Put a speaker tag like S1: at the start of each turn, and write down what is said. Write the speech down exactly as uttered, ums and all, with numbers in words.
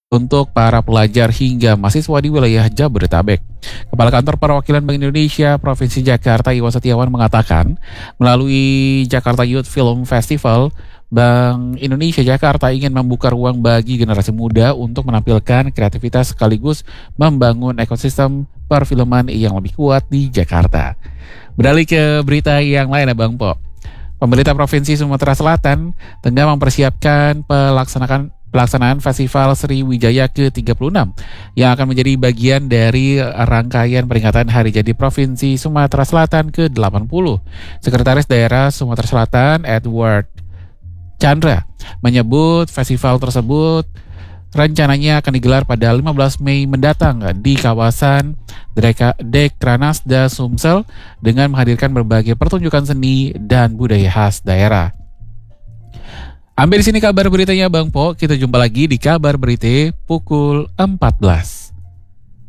S1: untuk para pelajar hingga mahasiswa di wilayah Jabodetabek. Kepala Kantor Perwakilan Bank Indonesia Provinsi Jakarta Iwan Setiawan mengatakan, melalui Jakarta Youth Film Festival, Bank Indonesia Jakarta ingin membuka ruang bagi generasi muda untuk menampilkan kreativitas sekaligus membangun ekosistem perfilman yang lebih kuat di Jakarta. Beralih ke berita yang lain ya Bang Po. Pemerintah Provinsi Sumatera Selatan tengah mempersiapkan pelaksanaan pelaksanaan Festival Sriwijaya ke tiga puluh enam yang akan menjadi bagian dari rangkaian peringatan Hari Jadi Provinsi Sumatera Selatan ke delapan puluh. Sekretaris Daerah Sumatera Selatan Edward Chandra menyebut festival tersebut rencananya akan digelar pada lima belas Mei mendatang di kawasan Dekranasda Sumsel dengan menghadirkan berbagai pertunjukan seni dan budaya khas daerah. Sampai di sini kabar beritanya Bang Po. Kita jumpa lagi di kabar berita pukul empat belas.